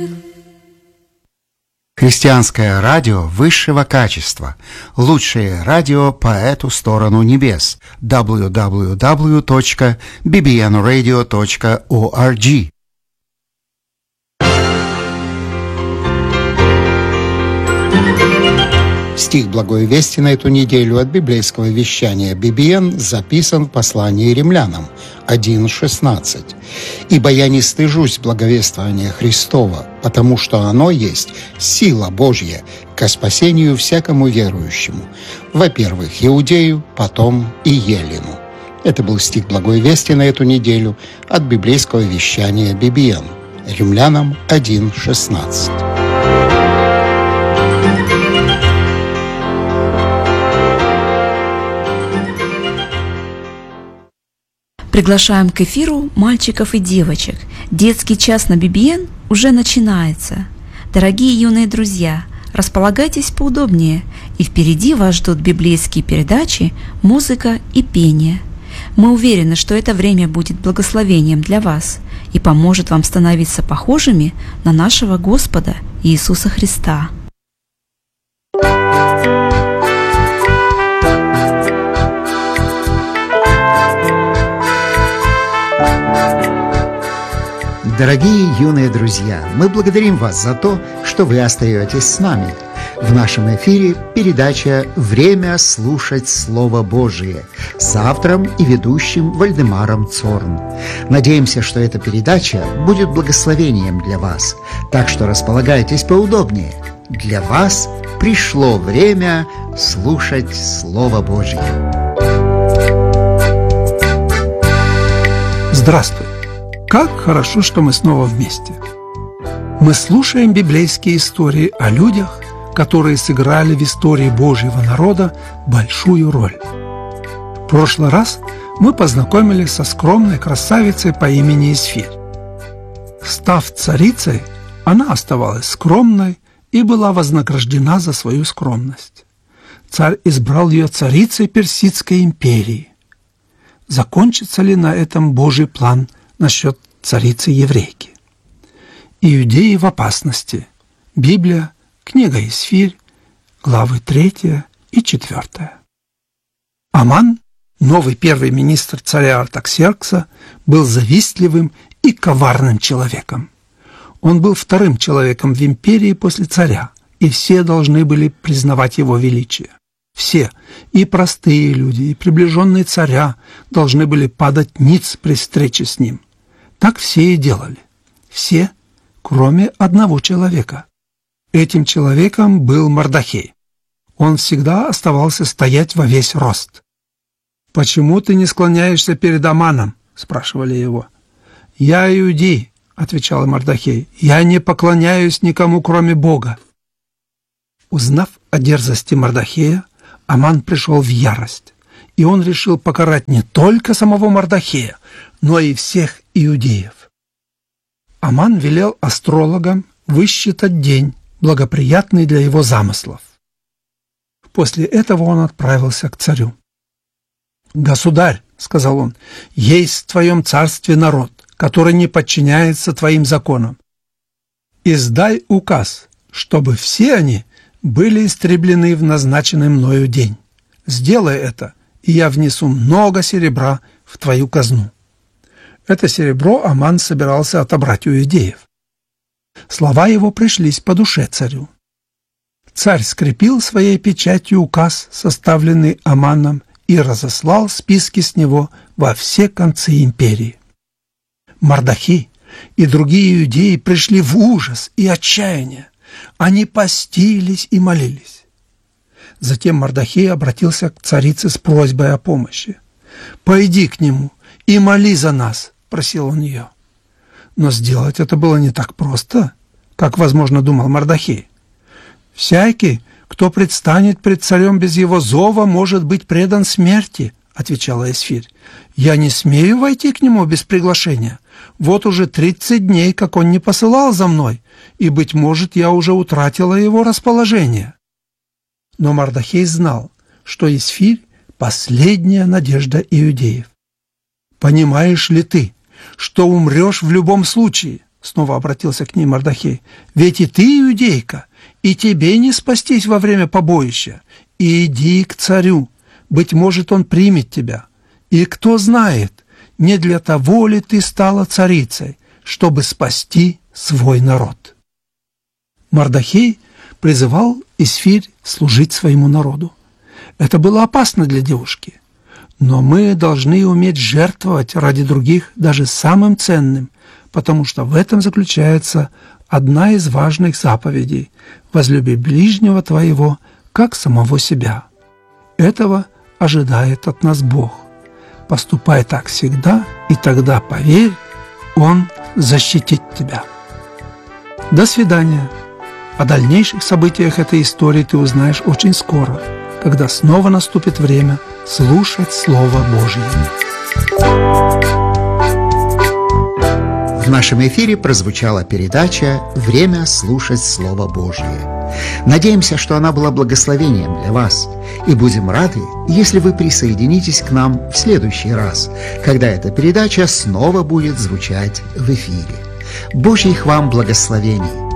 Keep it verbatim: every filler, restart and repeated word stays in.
Христианское радио высшего качества. Лучшее радио по эту сторону небес. дабл ю дабл ю дабл ю точка би би эн радио точка орг. Стих Благой Вести на эту неделю от библейского вещания би би эн записан в послании римлянам один шестнадцать. «Ибо я не стыжусь благовествования Христова, потому что оно есть сила Божья ко спасению всякому верующему, во-первых, иудею, потом и елену». Это был стих Благой Вести на эту неделю от библейского вещания би би эн. Римлянам один шестнадцать. Приглашаем к эфиру мальчиков и девочек. Детский час на би би эн уже начинается. Дорогие юные друзья, располагайтесь поудобнее, и впереди вас ждут библейские передачи, музыка и пение. Мы уверены, что это время будет благословением для вас и поможет вам становиться похожими на нашего Господа Иисуса Христа. Дорогие юные друзья, мы благодарим вас за то, что вы остаетесь с нами. В нашем эфире передача «Время слушать Слово Божие» с автором и ведущим Вальдемаром Цорн. Надеемся, что эта передача будет благословением для вас, так что располагайтесь поудобнее. Для вас пришло время слушать Слово Божие. Здравствуй! Как хорошо, что мы снова вместе. Мы слушаем библейские истории о людях, которые сыграли в истории Божьего народа большую роль. В прошлый раз мы познакомились со скромной красавицей по имени Исфирь. Став царицей, она оставалась скромной и была вознаграждена за свою скромность. Царь избрал ее царицей Персидской империи. Закончится ли на этом Божий план насчет царицы-еврейки? Иудеи в опасности. Библия, книга Исфирь, главы третья и четвёртая. Аман, новый первый министр царя Артаксеркса, был завистливым и коварным человеком. Он был вторым человеком в империи после царя, и все должны были признавать его величие. Все, и простые люди, и приближенные царя, должны были падать ниц при встрече с ним. Так все и делали. Все, кроме одного человека. Этим человеком был Мордохей. Он всегда оставался стоять во весь рост. «Почему ты не склоняешься перед Аманом?» – спрашивали его. «Я иудей», – отвечал Мордохей. «Я не поклоняюсь никому, кроме Бога». Узнав о дерзости Мордохея, Аман пришел в ярость, и он решил покарать не только самого Мордохея, но и всех иудеев. Аман велел астрологам высчитать день, благоприятный для его замыслов. После этого он отправился к царю. «Государь, — сказал он, — есть в твоем царстве народ, который не подчиняется твоим законам. Издай указ, чтобы все они были истреблены в назначенный мною день. Сделай это, и я внесу много серебра в твою казну». Это серебро Аман собирался отобрать у иудеев. Слова его пришлись по душе царю. Царь скрепил своей печатью указ, составленный Аманом, и разослал списки с него во все концы империи. Мордохей и другие иудеи пришли в ужас и отчаяние. Они постились и молились. Затем Мордохей обратился к царице с просьбой о помощи. «Пойди к нему и моли за нас», — просил он ее. Но сделать это было не так просто, как, возможно, думал Мордохей. «Всякий, кто предстанет пред царем без его зова, может быть предан смерти», — отвечала Исфирь. «Я не смею войти к нему без приглашения. Вот уже тридцать дней, как он не посылал за мной, и, быть может, я уже утратила его расположение». Но Мордохей знал, что Исфирь — последняя надежда иудеев. «Понимаешь ли ты, что умрешь в любом случае?» снова обратился к ней Мардохей, ведь и ты иудейка, и тебе не спастись во время побоища. Иди к царю, быть может, он примет тебя. И кто знает, не для того ли ты стала царицей, чтобы спасти свой народ». Мардохей призывал Исфирь служить своему народу. Это было опасно для девушки. Но мы должны уметь жертвовать ради других даже самым ценным, потому что в этом заключается одна из важных заповедей – возлюби ближнего твоего, как самого себя. Этого ожидает от нас Бог. Поступай так всегда, и тогда, поверь, Он защитит тебя. До свидания. О дальнейших событиях этой истории ты узнаешь очень скоро, когда снова наступит время слушать Слово Божье. В нашем эфире прозвучала передача «Время слушать Слово Божье». Надеемся, что она была благословением для вас, и будем рады, если вы присоединитесь к нам в следующий раз, когда эта передача снова будет звучать в эфире. Божьих вам благословений!